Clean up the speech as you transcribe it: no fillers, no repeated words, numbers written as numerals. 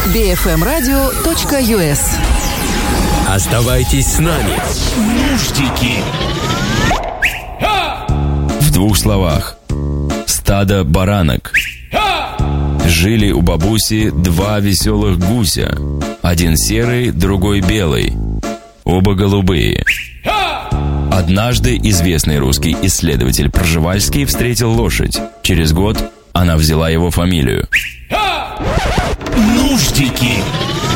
bfmradio.us. Оставайтесь с нами. Нуждики. В двух словах. Стадо баранок. Жили у бабуси два веселых гуся. Один серый, другой белый. Оба голубые. Однажды известный русский исследователь Пржевальский встретил лошадь. Через год она взяла его фамилию. Нуждики.